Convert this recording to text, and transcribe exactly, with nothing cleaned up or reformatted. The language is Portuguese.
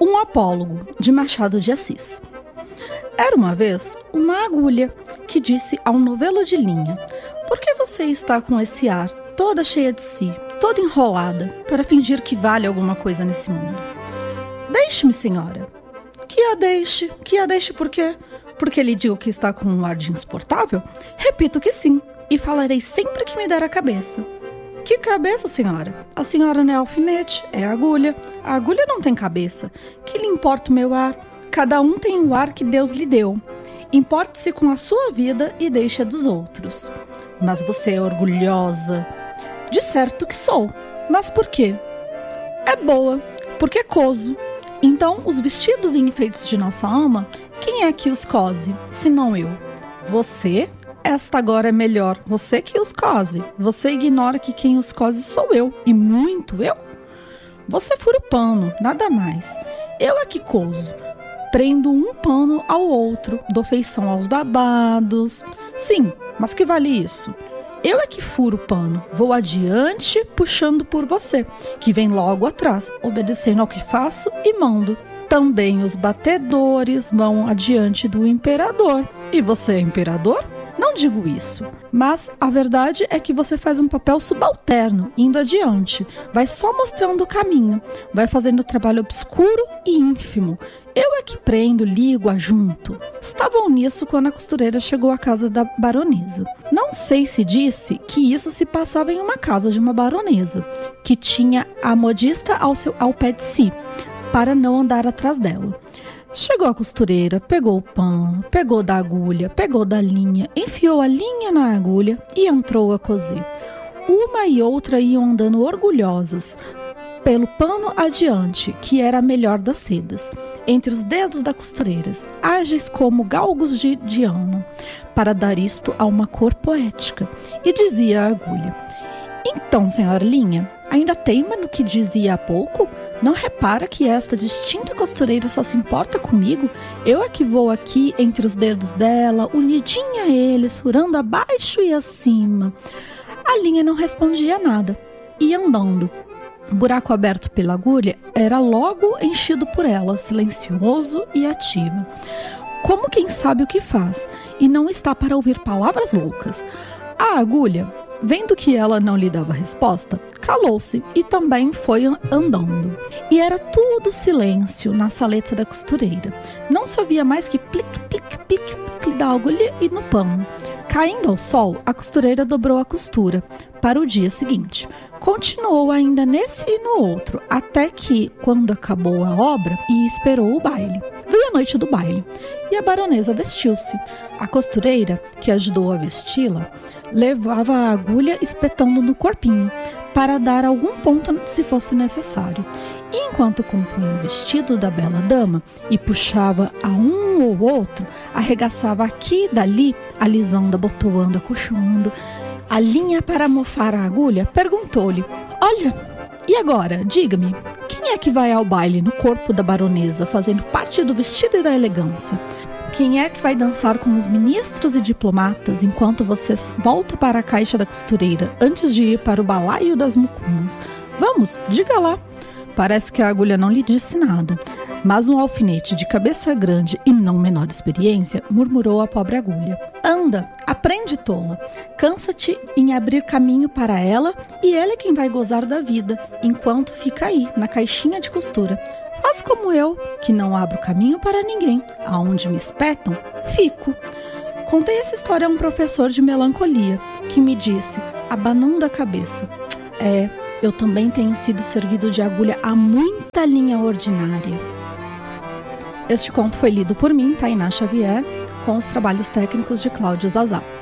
Um apólogo, de Machado de Assis. Era uma vez uma agulha que disse a um novelo de linha: "Por que você está com esse ar, toda cheia de si, toda enrolada, para fingir que vale alguma coisa nesse mundo?" "Deixe-me, senhora." "Que a deixe? Que a deixe por quê? Porque lhe digo que está com um ar de insuportável? Repito que sim, e falarei sempre que me der a cabeça." "Que cabeça, senhora? A senhora não é alfinete, é agulha. A agulha não tem cabeça. Que lhe importa o meu ar? Cada um tem o ar que Deus lhe deu. Importe-se com a sua vida e deixe a dos outros." "Mas você é orgulhosa." "De certo que sou." "Mas por quê?" "É boa, porque coso." "Então, os vestidos e enfeites de nossa alma, quem é que os cose, senão eu?" "Você? Esta agora é melhor, você que os cose. Você ignora que quem os cose sou eu, e muito eu." "Você fura o pano, nada mais. Eu é que coso. Prendo um pano ao outro, dou feição aos babados." "Sim, mas que vale isso? Eu é que furo o pano, vou adiante puxando por você, que vem logo atrás, obedecendo ao que faço e mando. Também os batedores vão adiante do imperador. E você é imperador? Não digo isso, mas a verdade é que você faz um papel subalterno, indo adiante, vai só mostrando o caminho, vai fazendo o trabalho obscuro e ínfimo. Eu é que prendo, ligo, ajunto." Estavam nisso quando a costureira chegou à casa da baronesa. Não sei se disse que isso se passava em uma casa de uma baronesa, que tinha a modista ao, seu, ao pé de si, para não andar atrás dela. Chegou a costureira, pegou o pano, pegou da agulha, pegou da linha, enfiou a linha na agulha e entrou a coser. Uma e outra iam andando orgulhosas pelo pano adiante, que era a melhor das sedas, entre os dedos da costureira, ágeis como galgos de Diana, para dar isto a uma cor poética. E dizia a agulha: "Então, senhora linha, ainda teima no que dizia há pouco? Não repara que esta distinta costureira só se importa comigo? Eu é que vou aqui entre os dedos dela, unidinha a eles, furando abaixo e acima." A linha não respondia nada, ia andando. O buraco aberto pela agulha era logo enchido por ela, silencioso e ativo, como quem sabe o que faz, e não está para ouvir palavras loucas. A agulha, vendo que ela não lhe dava resposta, calou-se e também foi andando. E era tudo silêncio na saleta da costureira. Não se ouvia mais que plic, plic, plic, plic da agulha e no pano. Caindo ao sol, a costureira dobrou a costura para o dia seguinte. Continuou ainda nesse e no outro, até que, quando acabou a obra, e esperou o baile. Veio a noite do baile, e a baronesa vestiu-se. A costureira, que ajudou a vesti-la, levava a agulha espetando no corpinho, para dar algum ponto se fosse necessário. E enquanto compunha o vestido da bela dama e puxava a um ou outro, arregaçava aqui e dali, alisando, abotoando, acolchoando a linha para mofar a agulha, perguntou-lhe: "Olha, e agora, diga-me, quem é que vai ao baile no corpo da baronesa, fazendo parte do vestido e da elegância? Quem é que vai dançar com os ministros e diplomatas enquanto você volta para a caixa da costureira, antes de ir para o balaio das mucumas? Vamos, diga lá." Parece que a agulha não lhe disse nada, mas um alfinete de cabeça grande e não menor experiência murmurou à pobre agulha: "Anda, aprende, tola. Cansa-te em abrir caminho para ela e ela é quem vai gozar da vida, enquanto fica aí, na caixinha de costura. Faz como eu, que não abro caminho para ninguém. Aonde me espetam, fico." Contei essa história a um professor de melancolia, que me disse, abanando a cabeça: "É, eu também tenho sido servido de agulha a muita linha ordinária." Este conto foi lido por mim, Tainá Xavier, com os trabalhos técnicos de Cláudio Zazá.